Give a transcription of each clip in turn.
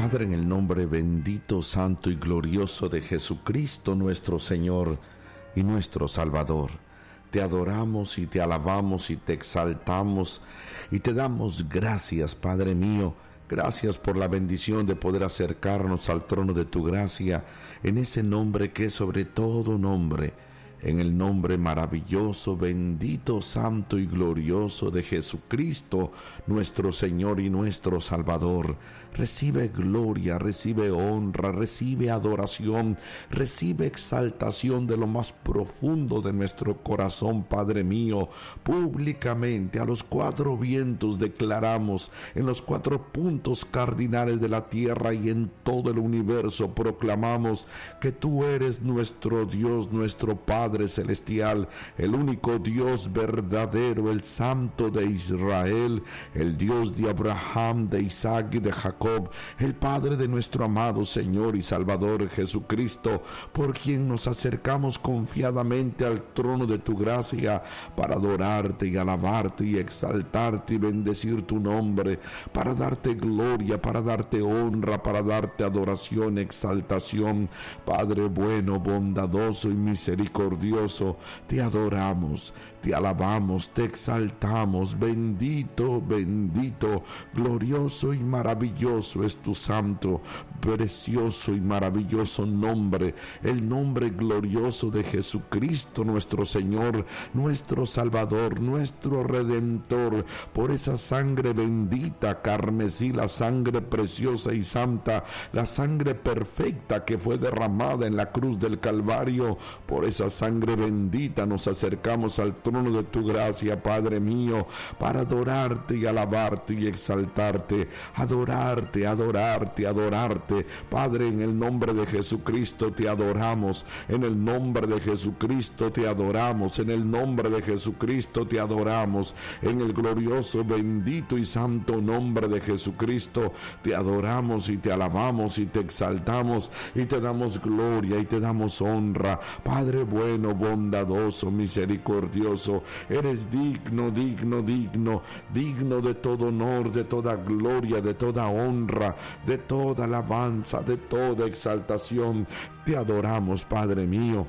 Padre, en el nombre bendito, santo y glorioso de Jesucristo nuestro Señor y nuestro Salvador, te adoramos y te alabamos y te exaltamos y te damos gracias, Padre mío. Gracias por la bendición de poder acercarnos al trono de tu gracia en ese nombre que es sobre todo nombre, en el nombre maravilloso, bendito, santo y glorioso de Jesucristo, nuestro Señor y nuestro Salvador. Recibe gloria, recibe honra, recibe adoración, recibe exaltación de lo más profundo de nuestro corazón, Padre mío. Públicamente a los cuatro vientos declaramos, en los cuatro puntos cardinales de la tierra y en todo el universo proclamamos que tú eres nuestro Dios, nuestro Padre celestial, el único Dios verdadero, el Santo de Israel, el Dios de Abraham, de Isaac y de Jacob, el Padre de nuestro amado Señor y Salvador Jesucristo, por quien nos acercamos confiadamente al trono de tu gracia para adorarte y alabarte y exaltarte y bendecir tu nombre, para darte gloria, para darte honra, para darte adoración, exaltación. Padre bueno, bondadoso y misericordioso, te adoramos, te alabamos, te exaltamos. Bendito, bendito, glorioso y maravilloso es tu santo, precioso y maravilloso nombre, el nombre glorioso de Jesucristo nuestro Señor, nuestro Salvador, nuestro Redentor. Por esa sangre bendita, carmesí, la sangre preciosa y santa, la sangre perfecta que fue derramada en la cruz del Calvario, por esa sangre bendita nos acercamos al trono de tu gracia, Padre mío, para adorarte y alabarte y exaltarte, adorarte, adorarte, adorarte. Padre, en el nombre de Jesucristo te adoramos, en el nombre de Jesucristo te adoramos, en el nombre de Jesucristo te adoramos, en el glorioso, bendito y santo nombre de Jesucristo te adoramos y te alabamos y te exaltamos y te damos gloria y te damos honra. Padre bueno, bondadoso, misericordioso, eres digno, digno, digno, digno de todo honor, de toda gloria, de toda honra, de toda alabanza, de toda exaltación. Te adoramos, Padre mío.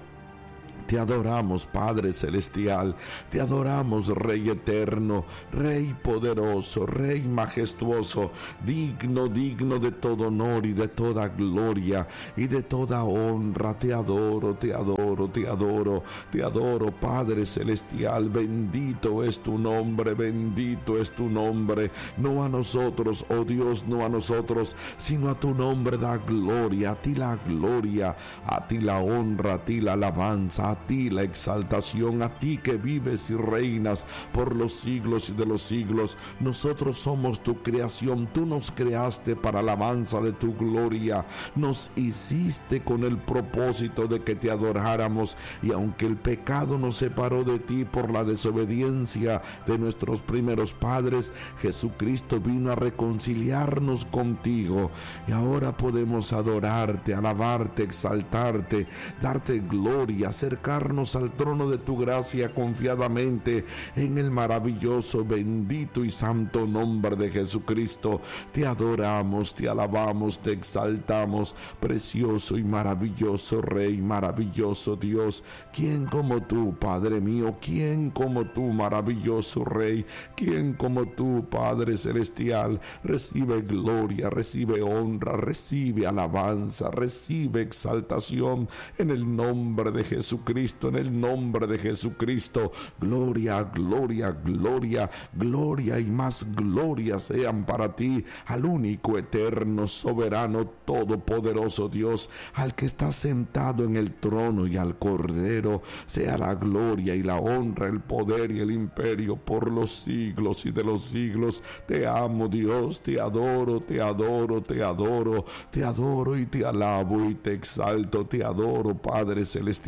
Te adoramos, Padre celestial, te adoramos, Rey eterno, Rey poderoso, Rey majestuoso, digno, digno de todo honor y de toda gloria y de toda honra. Te adoro, te adoro, te adoro, te adoro, Padre celestial. Bendito es tu nombre, bendito es tu nombre. No a nosotros, oh Dios, no a nosotros, sino a tu nombre da gloria, a ti la gloria, a ti la honra, a ti la alabanza, a ti la exaltación, a ti que vives y reinas por los siglos y de los siglos. Nosotros somos tu creación, tú nos creaste para alabanza de tu gloria, nos hiciste con el propósito de que te adoráramos, y aunque el pecado nos separó de ti por la desobediencia de nuestros primeros padres, Jesucristo vino a reconciliarnos contigo, y ahora podemos adorarte, alabarte, exaltarte, darte gloria, acercarnos al trono de tu gracia confiadamente en el maravilloso, bendito y santo nombre de Jesucristo. Te adoramos, te alabamos, te exaltamos, precioso y maravilloso Rey, maravilloso Dios. ¿Quién como tú, Padre mío? ¿Quién como tú, maravilloso Rey? ¿Quién como tú, Padre celestial? Recibe gloria, recibe honra, recibe alabanza, recibe exaltación en el nombre de Jesucristo, en el nombre de Jesucristo. Gloria, gloria, gloria, gloria y más gloria sean para ti, al único, eterno, soberano, todopoderoso Dios, al que está sentado en el trono, y al Cordero sea la gloria y la honra, el poder y el imperio por los siglos y de los siglos. Te amo, Dios, te adoro, te adoro, te adoro, te adoro y te alabo y te exalto. Te adoro, Padre celestial.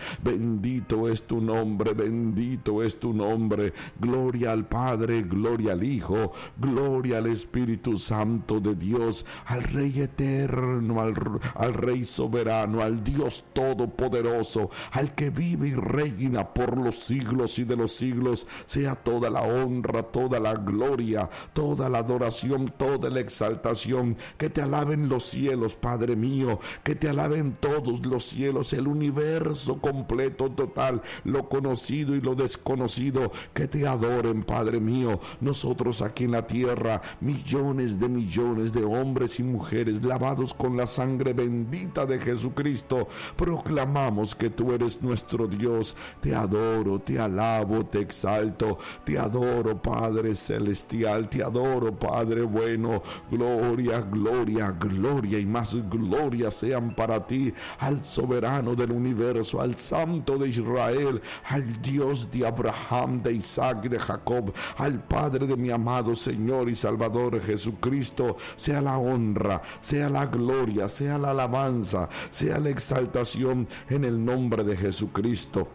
Bendito es tu nombre, bendito es tu nombre. Gloria al Padre, gloria al Hijo, gloria al Espíritu Santo de Dios, al Rey eterno, al Rey soberano, al Dios todopoderoso, al que vive y reina por los siglos y de los siglos. Sea toda la honra, toda la gloria, toda la adoración, toda la exaltación. Que te alaben los cielos, Padre mío, que te alaben todos los cielos, el universo completo, total, lo conocido y lo desconocido, que te adoren, Padre mío. Nosotros aquí en la tierra, millones de hombres y mujeres lavados con la sangre bendita de Jesucristo, proclamamos que tú eres nuestro Dios. Te adoro, te alabo, te exalto, te adoro, Padre celestial, te adoro, Padre bueno. Gloria, gloria, gloria y más gloria sean para ti, al soberano del universo, al Santo de Israel, al Dios de Abraham, de Isaac y de Jacob, al Padre de mi amado Señor y Salvador Jesucristo. Sea la honra, sea la gloria, sea la alabanza, sea la exaltación en el nombre de Jesucristo.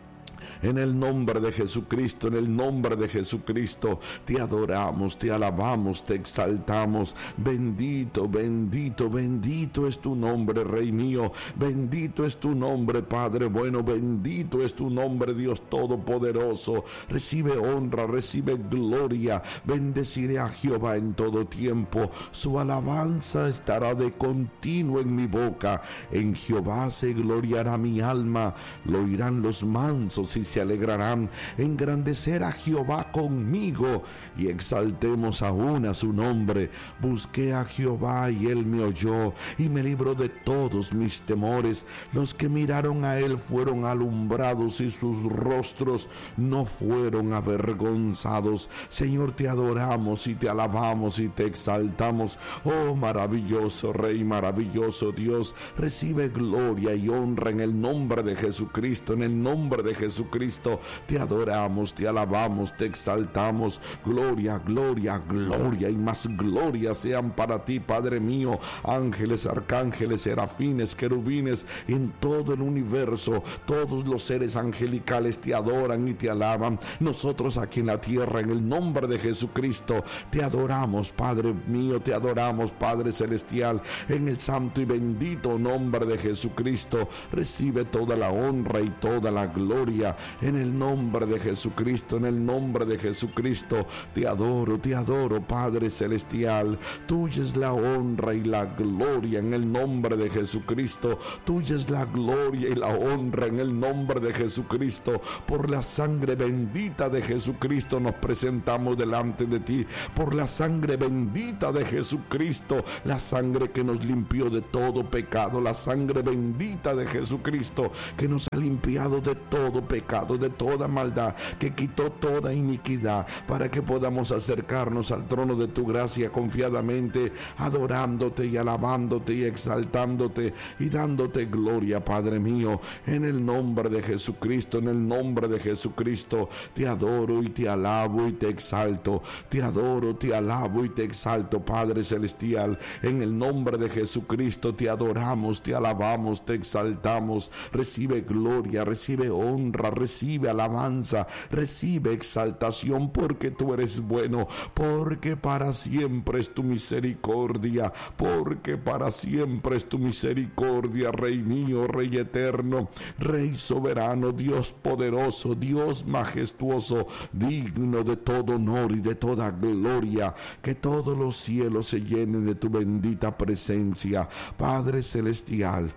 En el nombre de Jesucristo, en el nombre de Jesucristo, te adoramos, te alabamos, te exaltamos. Bendito, bendito, bendito es tu nombre, Rey mío. Bendito es tu nombre, Padre bueno. Bendito es tu nombre, Dios todopoderoso. Recibe honra, recibe gloria. Bendeciré a Jehová en todo tiempo. Su alabanza estará de continuo en mi boca. En Jehová se gloriará mi alma. Lo oirán los mansos y se alegrarán. Engrandecer a Jehová conmigo y exaltemos aún a su nombre. Busqué a Jehová y él me oyó y me libró de todos mis temores. Los que miraron a él fueron alumbrados y sus rostros no fueron avergonzados. Señor, te adoramos y te alabamos y te exaltamos. Oh, maravilloso Rey, maravilloso Dios, recibe gloria y honra en el nombre de Jesucristo. En el nombre de Jesucristo te adoramos, te alabamos, te exaltamos. Gloria, gloria, gloria y más gloria sean para ti, Padre mío. Ángeles, arcángeles, serafines, querubines, en todo el universo, todos los seres angelicales te adoran y te alaban. Nosotros aquí en la tierra, en el nombre de Jesucristo, te adoramos, Padre mío, te adoramos, Padre celestial. En el santo y bendito nombre de Jesucristo, recibe toda la honra y toda la gloria. En el nombre de Jesucristo, en el nombre de Jesucristo, te adoro, Padre celestial. Tuya es la honra y la gloria en el nombre de Jesucristo. Tuya es la gloria y la honra en el nombre de Jesucristo. Por la sangre bendita de Jesucristo nos presentamos delante de ti. Por la sangre bendita de Jesucristo, la sangre que nos limpió de todo pecado, la sangre bendita de Jesucristo que nos ha limpiado de todo pecado, de toda maldad, que quitó toda iniquidad, para que podamos acercarnos al trono de tu gracia confiadamente, adorándote y alabándote y exaltándote y dándote gloria, Padre mío. En el nombre de Jesucristo, en el nombre de Jesucristo, te adoro y te alabo y te exalto. Te adoro, te alabo y te exalto, Padre celestial. En el nombre de Jesucristo te adoramos, te alabamos, te exaltamos. Recibe gloria, recibe honra, recibe alabanza, recibe exaltación, porque tú eres bueno, porque para siempre es tu misericordia, porque para siempre es tu misericordia, Rey mío, Rey eterno, Rey soberano, Dios poderoso, Dios majestuoso, digno de todo honor y de toda gloria. Que todos los cielos se llenen de tu bendita presencia, Padre celestial,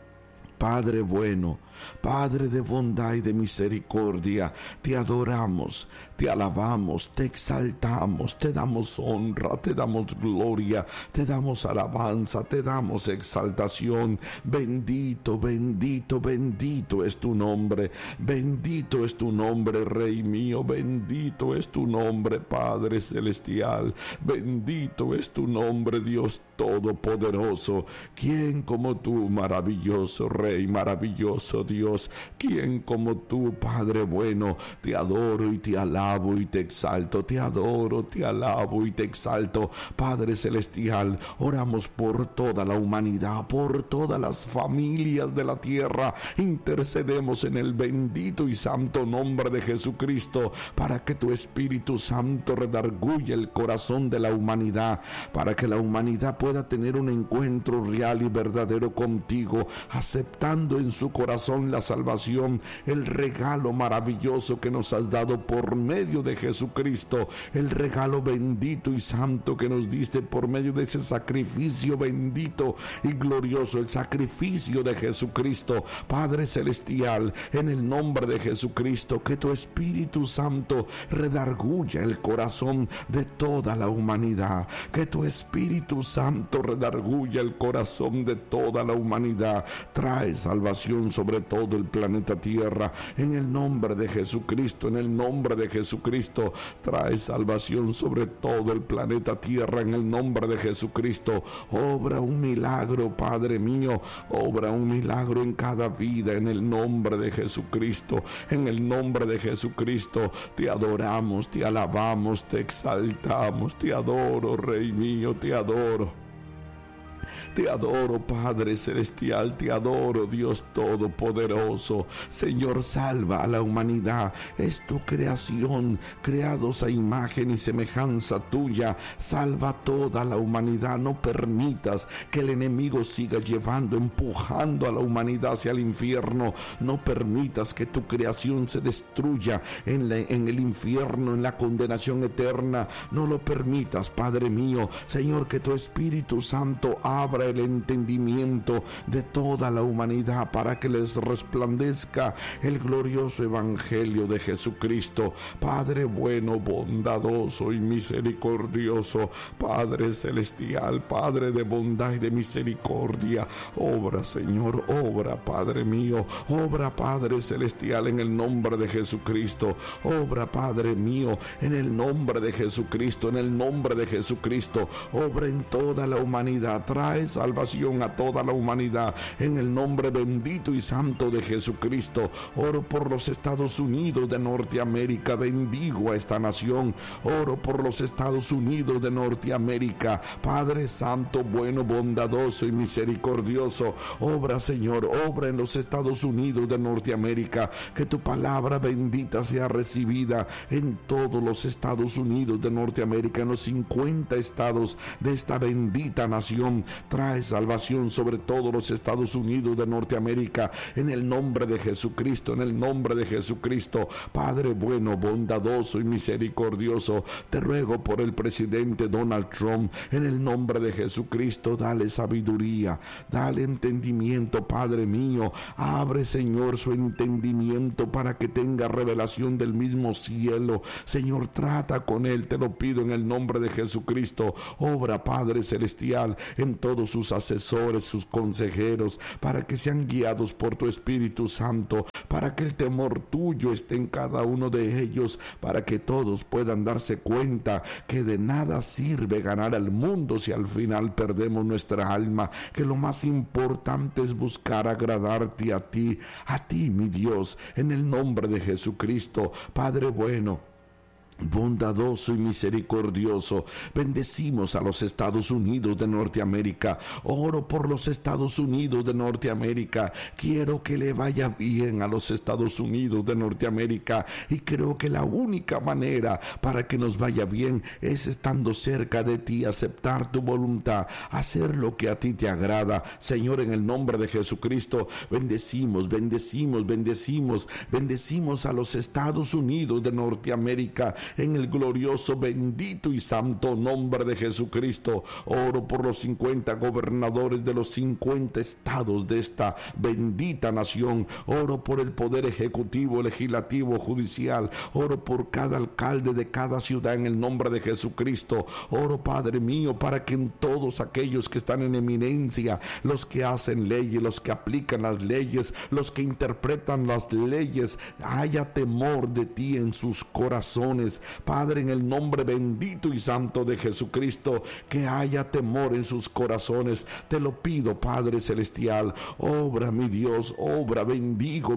Padre bueno, Padre de bondad y de misericordia. Te adoramos, te alabamos, te exaltamos, te damos honra, te damos gloria, te damos alabanza, te damos exaltación. Bendito, bendito, bendito es tu nombre. Bendito es tu nombre, Rey mío. Bendito es tu nombre, Padre celestial. Bendito es tu nombre, Dios todopoderoso. ¿Quién como tú, maravilloso Rey? Rey maravilloso, Dios. ¿Quién como tú, Padre bueno? Te adoro y te alabo y te exalto. Te adoro, te alabo y te exalto. Padre celestial, oramos por toda la humanidad, por todas las familias de la tierra. Intercedemos en el bendito y santo nombre de Jesucristo para que tu Espíritu Santo redarguya el corazón de la humanidad, para que la humanidad pueda tener un encuentro real y verdadero contigo, aceptando en su corazón la salvación, el regalo maravilloso que nos has dado por medio de Jesucristo, el regalo bendito y santo que nos diste por medio de ese sacrificio bendito y glorioso, el sacrificio de Jesucristo. Padre celestial, en el nombre de Jesucristo, que tu Espíritu Santo redarguya el corazón de toda la humanidad, que tu Espíritu Santo redarguya el corazón de toda la humanidad. Trae salvación sobre todo el planeta Tierra, en el nombre de Jesucristo, en el nombre de Jesucristo. Trae salvación sobre todo el planeta Tierra, en el nombre de Jesucristo. Obra un milagro, Padre mío, obra un milagro en cada vida, en el nombre de Jesucristo, en el nombre de Jesucristo. Te adoramos, te alabamos, te exaltamos, te adoro, Rey mío, te adoro. Te adoro, Padre celestial, te adoro, Dios todopoderoso. Señor, salva a la humanidad. Es tu creación, creados a imagen y semejanza tuya. Salva a toda la humanidad. No permitas que el enemigo siga llevando, empujando a la humanidad hacia el infierno. No permitas que tu creación se destruya en el infierno, en la condenación eterna. No lo permitas, Padre mío. Señor, que tu Espíritu Santo abra el entendimiento de toda la humanidad para que les resplandezca el glorioso evangelio de Jesucristo. Padre bueno, bondadoso y misericordioso, Padre celestial, Padre de bondad y de misericordia, obra, Señor, obra, Padre mío, obra, Padre celestial, en el nombre de Jesucristo. Obra, Padre mío, en el nombre de Jesucristo, en el nombre de Jesucristo. Obra en toda la humanidad. Trae salvación a toda la humanidad en el nombre bendito y santo de Jesucristo. Oro por los Estados Unidos de Norteamérica, bendigo a esta nación. Oro por los Estados Unidos de Norteamérica, Padre santo, bueno, bondadoso y misericordioso. Obra, Señor, obra en los Estados Unidos de Norteamérica, que tu palabra bendita sea recibida en todos los Estados Unidos de Norteamérica, en los 50 estados de esta bendita nación. Trae salvación sobre todos los Estados Unidos de Norteamérica, en el nombre de Jesucristo, en el nombre de Jesucristo. Padre bueno, bondadoso y misericordioso, te ruego por el presidente Donald Trump, en el nombre de Jesucristo. Dale sabiduría, dale entendimiento, Padre mío. Abre, Señor, su entendimiento para que tenga revelación del mismo cielo. Señor, trata con él, te lo pido en el nombre de Jesucristo. Obra, Padre celestial, en todos sus asesores, sus consejeros, para que sean guiados por tu Espíritu Santo, para que el temor tuyo esté en cada uno de ellos, para que todos puedan darse cuenta que de nada sirve ganar al mundo si al final perdemos nuestra alma, que lo más importante es buscar agradarte a ti, mi Dios, en el nombre de Jesucristo. Padre bueno, bondadoso y misericordioso, bendecimos a los Estados Unidos de Norteamérica. Oro por los Estados Unidos de Norteamérica. Quiero que le vaya bien a los Estados Unidos de Norteamérica, y creo que la única manera para que nos vaya bien es estando cerca de ti, aceptar tu voluntad, hacer lo que a ti te agrada. Señor, en el nombre de Jesucristo, bendecimos a los Estados Unidos de Norteamérica, en el glorioso, bendito y santo nombre de Jesucristo. Oro por los 50 gobernadores de los 50 estados de esta bendita nación. Oro por el poder ejecutivo, legislativo, judicial. Oro por cada alcalde de cada ciudad en el nombre de Jesucristo. Oro, Padre mío, para que en todos aquellos que están en eminencia, los que hacen leyes, los que aplican las leyes, los que interpretan las leyes, haya temor de ti en sus corazones, corazones, Padre, en el nombre bendito y santo de Jesucristo, que haya temor en sus corazones. Te lo pido, Padre celestial, obra, mi Dios, obra. Bendigo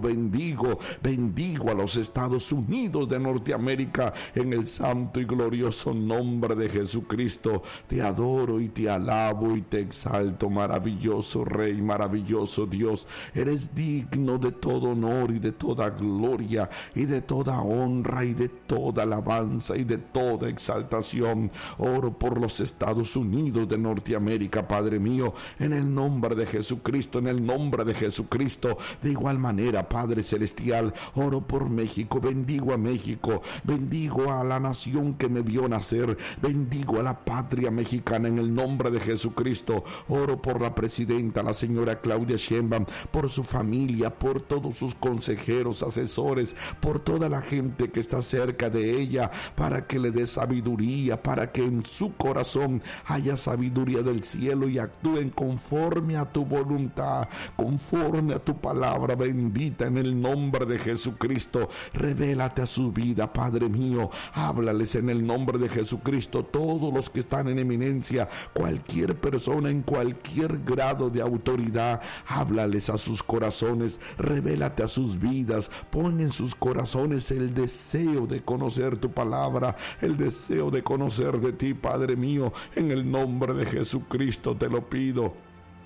a los Estados Unidos de Norteamérica en el santo y glorioso nombre de Jesucristo. Te adoro y te alabo y te exalto, maravilloso Rey, maravilloso Dios. Eres digno de todo honor y de toda gloria y de toda honra y de toda alabanza y de toda exaltación. Oro por los Estados Unidos de Norteamérica, Padre mío, en el nombre de Jesucristo, en el nombre de Jesucristo. De igual manera, Padre celestial, oro por México. Bendigo a México, bendigo a la nación que me vio nacer, bendigo a la patria mexicana en el nombre de Jesucristo. Oro por la presidenta, la señora Claudia Sheinbaum, por su familia, por todos sus consejeros, asesores, por toda la gente que está cerca de ella, para que le dé sabiduría, para que en su corazón haya sabiduría del cielo y actúen conforme a tu voluntad, conforme a tu palabra bendita en el nombre de Jesucristo. Revélate a su vida, Padre mío. Háblales en el nombre de Jesucristo. Todos los que están en eminencia, cualquier persona en cualquier grado de autoridad, háblales a sus corazones. Revélate a sus vidas. Pon en sus corazones el deseo de conocer tu palabra, el deseo de conocer de ti, Padre mío. En el nombre de Jesucristo te lo pido.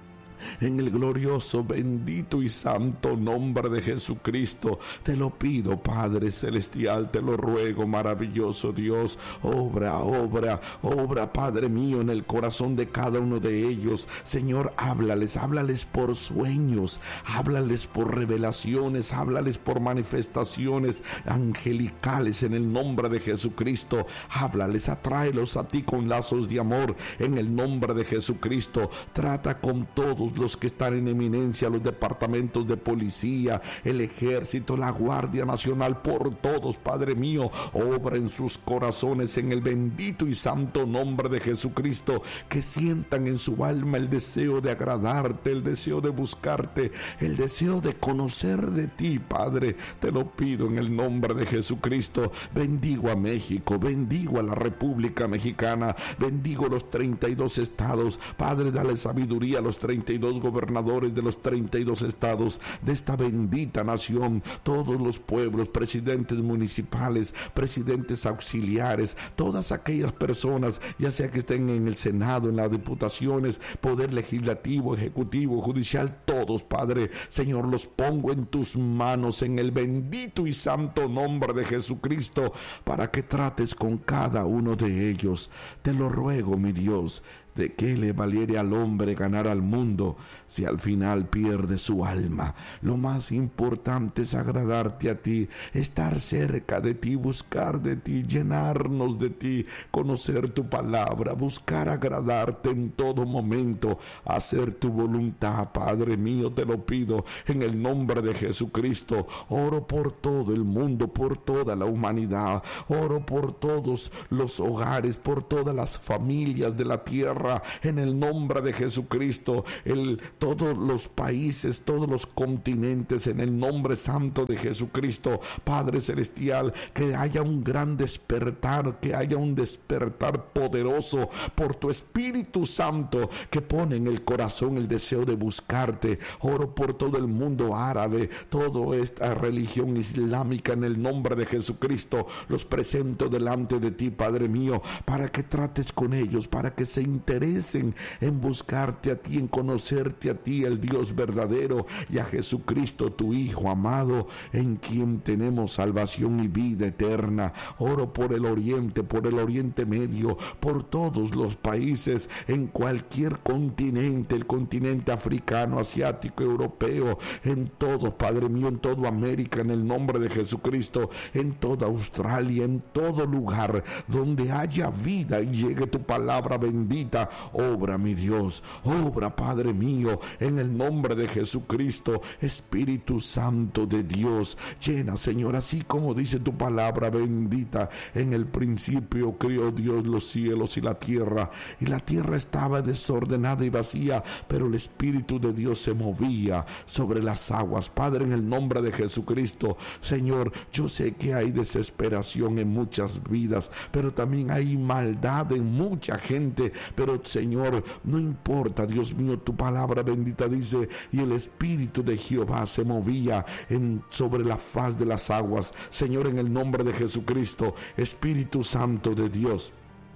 En el glorioso, bendito y santo nombre de Jesucristo, te lo pido, Padre celestial, te lo ruego, maravilloso Dios. Obra, Padre mío, en el corazón de cada uno de ellos. Señor, háblales por sueños, háblales por revelaciones, háblales por manifestaciones angelicales en el nombre de Jesucristo. Háblales, atráelos a ti con lazos de amor en el nombre de Jesucristo. Trata con todos los que están en eminencia, los departamentos de policía, el ejército, la Guardia Nacional, por todos, Padre mío. Obra en sus corazones en el bendito y santo nombre de Jesucristo, que sientan en su alma el deseo de agradarte, el deseo de buscarte, el deseo de conocer de ti, Padre. Te lo pido en el nombre de Jesucristo. Bendigo a México, bendigo a la República Mexicana, bendigo los 32 estados. Padre, dale sabiduría a los 32 gobernadores de los 32 estados de esta bendita nación, todos los pueblos, presidentes municipales, presidentes auxiliares, todas aquellas personas, ya sea que estén en el Senado, en las diputaciones, poder legislativo, ejecutivo, judicial, todos, Padre, Señor, los pongo en tus manos en el bendito y santo nombre de Jesucristo, para que trates con cada uno de ellos. Te lo ruego, mi Dios. ¿De qué le valiera al hombre ganar al mundo si al final pierde su alma? Lo más importante es agradarte a ti, estar cerca de ti, buscar de ti, llenarnos de ti, conocer tu palabra, buscar agradarte en todo momento, hacer tu voluntad, Padre mío. Te lo pido en el nombre de Jesucristo. Oro por todo el mundo, por toda la humanidad. Oro por todos los hogares, por todas las familias de la tierra, en el nombre de Jesucristo. Todos los países, todos los continentes, en el nombre santo de Jesucristo. Padre celestial, que haya un gran despertar, que haya un despertar poderoso por tu Espíritu Santo, que pone en el corazón el deseo de buscarte. Oro por todo el mundo árabe, toda esta religión islámica, en el nombre de Jesucristo. Los presento delante de ti, Padre mío, para que trates con ellos, para que se interesen en buscarte a ti, en conocerte a ti, el Dios verdadero, y a Jesucristo, tu Hijo amado, en quien tenemos salvación y vida eterna. Oro por el Oriente Medio, por todos los países, en cualquier continente, el continente africano, asiático, europeo, en todo, Padre mío, en toda América, en el nombre de Jesucristo, en toda Australia, en todo lugar donde haya vida y llegue tu palabra bendita, bendita. Obra, mi Dios, obra, Padre mío, en el nombre de Jesucristo. Espíritu Santo de Dios, llena, Señor, así como dice tu palabra bendita. En el principio crió Dios los cielos y la tierra estaba desordenada y vacía, pero el Espíritu de Dios se movía sobre las aguas. Padre, en el nombre de Jesucristo, Señor, yo sé que hay desesperación en muchas vidas, pero también hay maldad en mucha gente, pero Señor, no importa, Dios mío, tu palabra bendita dice, y el Espíritu de Jehová se movía sobre la faz de las aguas. Señor, en el nombre de Jesucristo, Espíritu Santo de Dios,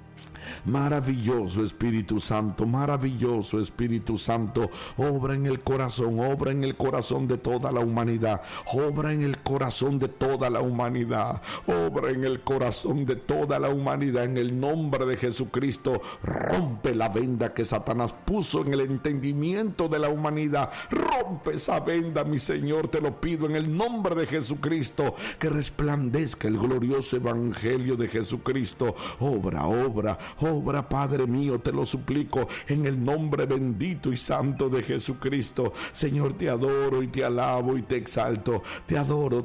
maravilloso Espíritu Santo, maravilloso Espíritu Santo, obra en el corazón de toda la humanidad, obra en el corazón de toda la humanidad, obra en el corazón de toda la humanidad. En el nombre de Jesucristo, rompe la venda que Satanás puso en el entendimiento de la humanidad, rompe esa venda, mi Señor, te lo pido en el nombre de Jesucristo, que resplandezca el glorioso evangelio de Jesucristo. Obra, Padre mío, te lo suplico en el nombre bendito y santo de Jesucristo. Señor, te adoro y te alabo y te exalto. Te adoro,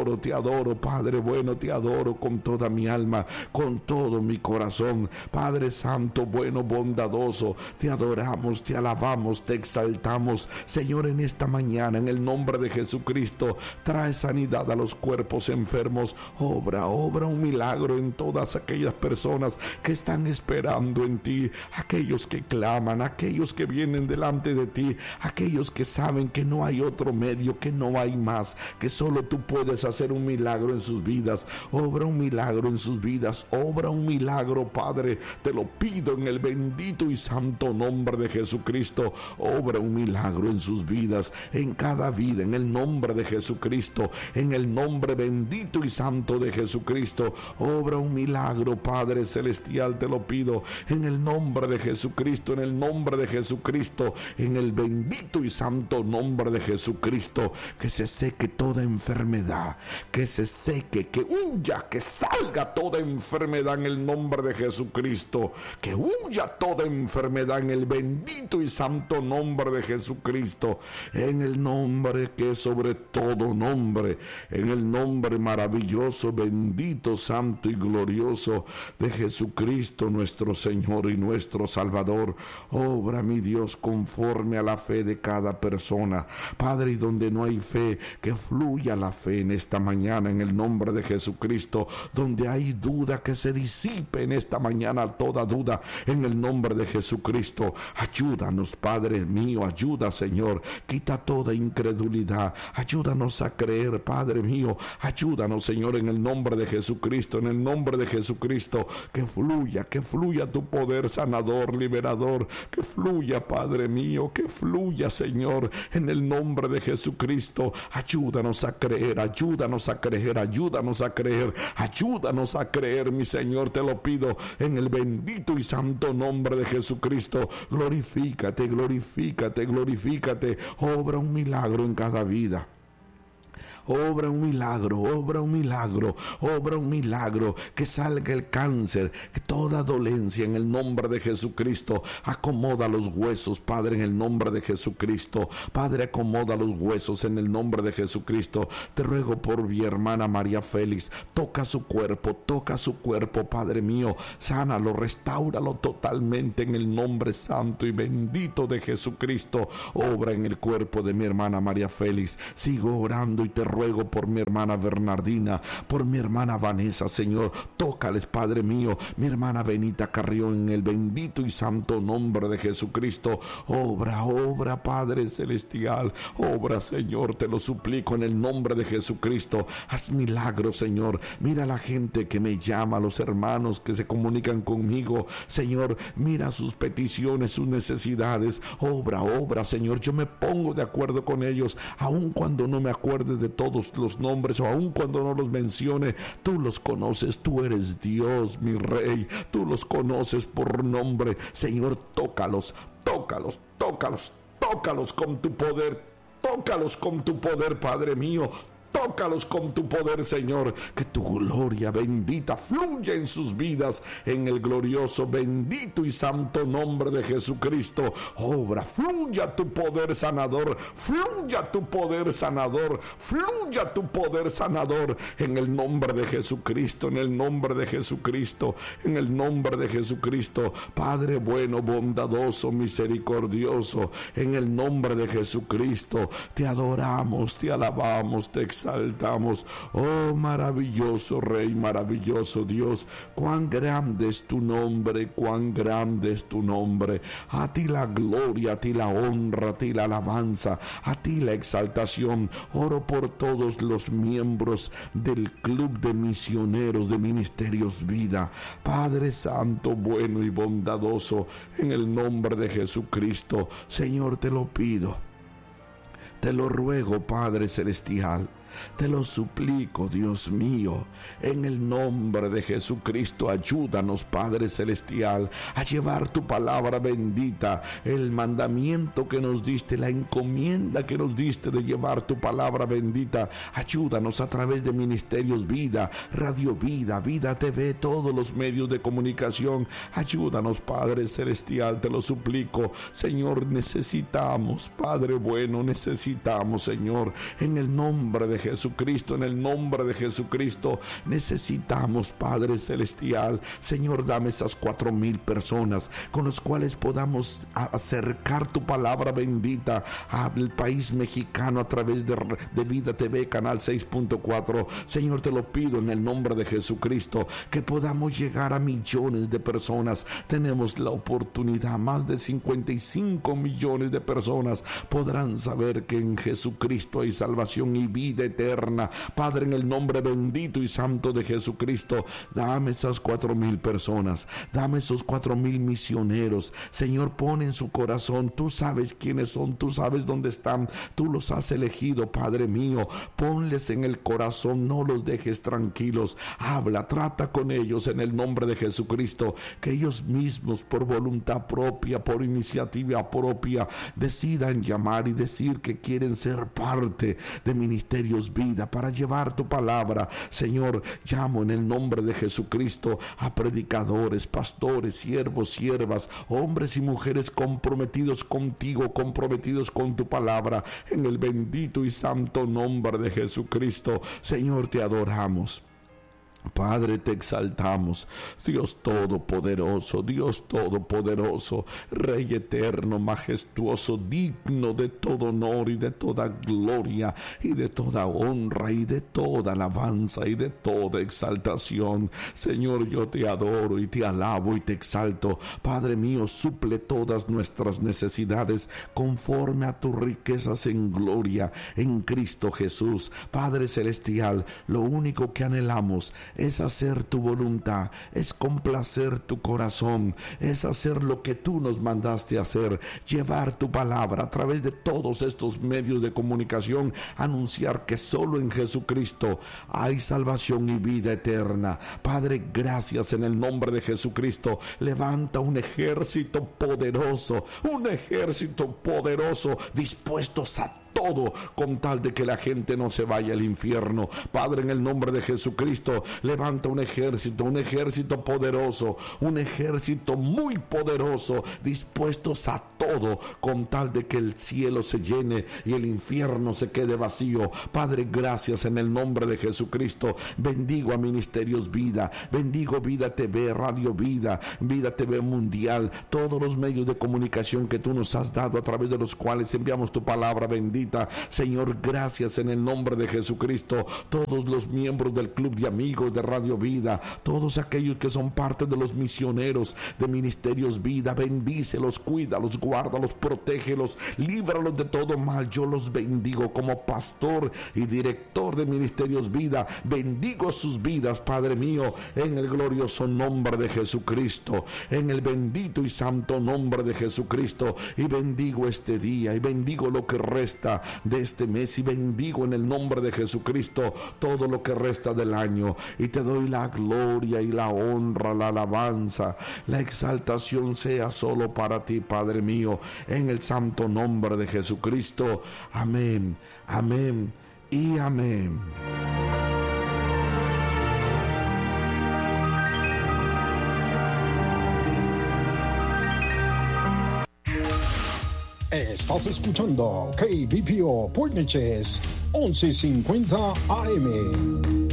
Padre bueno, te adoro con toda mi alma, con todo mi corazón. Padre Santo, bueno, bondadoso, te adoramos, te alabamos, te exaltamos. Señor, en esta mañana, en el nombre de Jesucristo, trae sanidad a los cuerpos enfermos. Obra un milagro en todas aquellas personas que están esperando en ti, aquellos que claman, aquellos que vienen delante de ti, aquellos que saben que no hay otro medio, que no hay más, que solo tú puedes hacer un milagro en sus vidas. Obra un milagro en sus vidas, obra un milagro, Padre, te lo pido en el bendito y santo nombre de Jesucristo. Obra un milagro en sus vidas, en cada vida, en el nombre de Jesucristo, en el nombre bendito y santo de Jesucristo. Obra un milagro, Padre celestial, te lo pido en el nombre de Jesucristo, en el nombre de Jesucristo, en el bendito y santo nombre de Jesucristo. Que se seque toda enfermedad, que se seque, que huya, que salga toda enfermedad en el nombre de Jesucristo, que huya toda enfermedad en el bendito y santo nombre de Jesucristo, en el nombre que es sobre todo nombre, en el nombre maravilloso, bendito, santo y glorioso de Jesucristo, nuestro Señor y nuestro Salvador. Obra, mi Dios, conforme a la fe de cada persona, Padre, y donde no hay fe, que fluya la fe en esta mañana, en el nombre de Jesucristo. Donde hay duda, que se disipe en esta mañana toda duda, en el nombre de Jesucristo. Ayúdanos, Padre mío, ayuda, Señor, quita toda incredulidad, ayúdanos a creer, Padre mío, ayúdanos, Señor, en el nombre de Jesucristo, en el nombre de Jesucristo. Que fluya tu poder sanador, liberador, que fluya, Padre mío, que fluya, Señor, en el nombre de Jesucristo. Ayúdanos a creer, ayúdanos a creer, ayúdanos a creer, ayúdanos a creer, mi Señor, te lo pido en el bendito y santo nombre de Jesucristo. Glorifícate, glorifícate, glorifícate. Obra un milagro en cada vida. Obra un milagro, obra un milagro, obra un milagro, que salga el cáncer, que toda dolencia en el nombre de Jesucristo. Acomoda los huesos, Padre, en el nombre de Jesucristo. Padre, acomoda los huesos en el nombre de Jesucristo. Te ruego por mi hermana María Félix, toca su cuerpo, Padre mío, sánalo, restáuralo totalmente en el nombre santo y bendito de Jesucristo. Obra en el cuerpo de mi hermana María Félix. Sigo orando y te ruego por mi hermana Bernardina, por mi hermana Vanessa, Señor, tócales, Padre mío, mi hermana Benita Carrión, en el bendito y santo nombre de Jesucristo. Obra, Padre celestial, obra, Señor, te lo suplico en el nombre de Jesucristo. Haz milagros, Señor. Mira la gente que me llama, los hermanos que se comunican conmigo, Señor, mira sus peticiones, sus necesidades. Obra, Señor, yo me pongo de acuerdo con ellos, aun cuando no me acuerde de todos los nombres, o aun cuando no los mencione. Tú los conoces, tú eres Dios, mi Rey, tú los conoces por nombre. Señor, tócalos con tu poder, tócalos con tu poder, Padre mío. tócalos con tu poder, Señor, que tu gloria bendita fluya en sus vidas, en el glorioso, bendito y santo nombre de Jesucristo. Obra, fluya tu poder sanador, fluya tu poder sanador, fluya tu poder sanador, en el nombre de Jesucristo, en el nombre de Jesucristo, en el nombre de Jesucristo. Padre bueno, bondadoso, misericordioso, en el nombre de Jesucristo, te adoramos, te alabamos, te exaltamos. Oh, maravilloso Rey, maravilloso Dios, cuán grande es tu nombre, cuán grande es tu nombre. A ti la gloria, a ti la honra, a ti la alabanza, a ti la exaltación. Oro por todos los miembros del Club de Misioneros de Ministerios Vida. Padre Santo, bueno y bondadoso, en el nombre de Jesucristo, Señor, te lo pido, te lo ruego, Padre Celestial, te lo suplico, Dios mío, en el nombre de Jesucristo. Ayúdanos, Padre Celestial, a llevar tu palabra bendita, el mandamiento que nos diste, la encomienda que nos diste de llevar tu palabra bendita. Ayúdanos a través de Ministerios Vida, Radio Vida, Vida TV, todos los medios de comunicación. Ayúdanos, Padre Celestial, te lo suplico. Señor, necesitamos, Padre bueno, necesitamos, Señor, en el nombre de Jesucristo, en el nombre de Jesucristo, necesitamos, Padre Celestial. Señor, dame esas 4,000 personas con las cuales podamos acercar tu palabra bendita al país mexicano a través de Vida TV, canal 6.4. Señor, te lo pido en el nombre de Jesucristo, que podamos llegar a millones de personas. Tenemos la oportunidad, más de 55 millones de personas podrán saber que en Jesucristo hay salvación y vida eterna. Padre, en el nombre bendito y santo de Jesucristo, dame esas 4,000 personas, dame esos 4,000 misioneros. Señor, pon en su corazón, tú sabes quiénes son, tú sabes dónde están, tú los has elegido, Padre mío. Ponles en el corazón, no los dejes tranquilos. Habla, trata con ellos en el nombre de Jesucristo, que ellos mismos, por voluntad propia, por iniciativa propia, decidan llamar y decir que quieren ser parte de Ministerios Vida para llevar tu palabra. Señor, llamo en el nombre de Jesucristo a predicadores, pastores, siervos, siervas, hombres y mujeres comprometidos contigo, comprometidos con tu palabra, en el bendito y santo nombre de Jesucristo. Señor, te adoramos. Padre, te exaltamos, Dios todopoderoso, Rey eterno, majestuoso, digno de todo honor y de toda gloria y de toda honra y de toda alabanza y de toda exaltación. Señor, yo te adoro y te alabo y te exalto. Padre mío, suple todas nuestras necesidades conforme a tus riquezas en gloria en Cristo Jesús. Padre celestial, lo único que anhelamos es hacer tu voluntad, es complacer tu corazón, es hacer lo que tú nos mandaste hacer, llevar tu palabra a través de todos estos medios de comunicación, anunciar que solo en Jesucristo hay salvación y vida eterna. Padre, gracias en el nombre de Jesucristo. Levanta un ejército poderoso, dispuestos a todo con tal de que la gente no se vaya al infierno. Padre, en el nombre de Jesucristo, levanta un ejército poderoso, un ejército muy poderoso, dispuestos a todo con tal de que el cielo se llene y el infierno se quede vacío. Padre, gracias en el nombre de Jesucristo. Bendigo a Ministerios Vida, bendigo Vida TV, Radio Vida, Vida TV Mundial, todos los medios de comunicación que tú nos has dado a través de los cuales enviamos tu palabra bendita. Señor, gracias en el nombre de Jesucristo. Todos los miembros del Club de Amigos de Radio Vida, todos aquellos que son parte de los misioneros de Ministerios Vida, bendícelos, cuídalos, guárdalos, protégelos, líbralos de todo mal. Yo los bendigo como pastor y director de Ministerios Vida. Bendigo sus vidas, Padre mío, en el glorioso nombre de Jesucristo, en el bendito y santo nombre de Jesucristo. Y bendigo este día y bendigo lo que resta de este mes y bendigo en el nombre de Jesucristo todo lo que resta del año, y te doy la gloria y la honra, la alabanza, la exaltación sea solo para ti, Padre mío, en el santo nombre de Jesucristo. Amén, amén y amén. Estás escuchando KBPO Port Neches 1150 AM.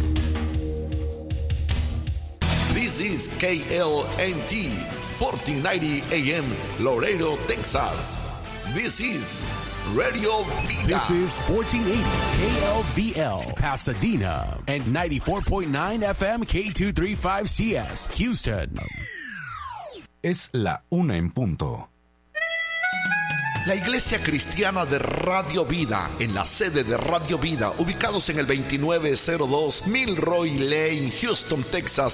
This is KLNT 1490 AM Laredo, Texas. This is Radio Vida. This is 1480 KLVL Pasadena and 94.9 FM K235CS Houston. Es la 1 en punto. La Iglesia Cristiana de Radio Vida, en la sede de Radio Vida, ubicados en el 2902 Milroy Lane, Houston, Texas,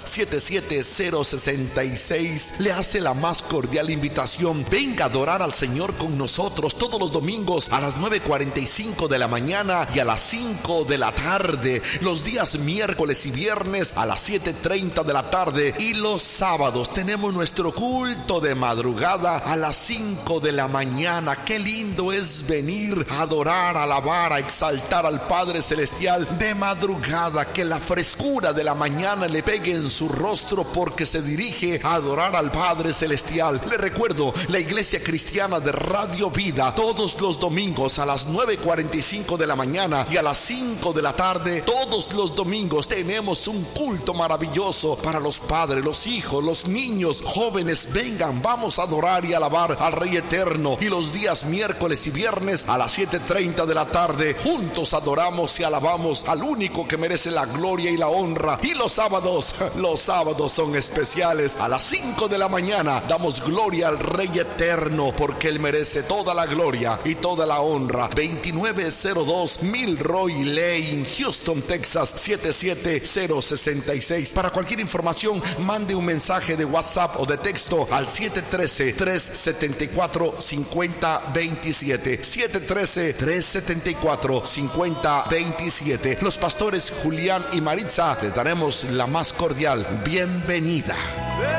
77066, le hace la más cordial invitación. Venga a adorar al Señor con nosotros todos los domingos a las 9:45 de la mañana y a las 5 de la tarde, los días miércoles y viernes a las 7:30 de la tarde, y los sábados tenemos nuestro culto de madrugada a las 5 de la mañana. Qué lindo es venir a adorar, a alabar, a exaltar al Padre Celestial de madrugada. Que la frescura de la mañana le pegue en su rostro, porque se dirige a adorar al Padre Celestial. Le recuerdo, la Iglesia Cristiana de Radio Vida, todos los domingos a las 9:45 de la mañana y a las 5 de la tarde, todos los domingos tenemos un culto maravilloso para los padres, los hijos, los niños, jóvenes. Vengan, vamos a adorar y alabar al Rey Eterno. Y los días miércoles y viernes a las 7:30 de la tarde, juntos adoramos y alabamos al único que merece la gloria y la honra. Y los sábados son especiales. A las 5 de la mañana damos gloria al Rey Eterno, porque Él merece toda la gloria y toda la honra. 2902 Milroy Lane, Houston, Texas, 77066. Para cualquier información, mande un mensaje de WhatsApp o de texto al 713-374-5027. 713-374-5027. Los pastores Julián y Maritza les daremos la más cordial bienvenida.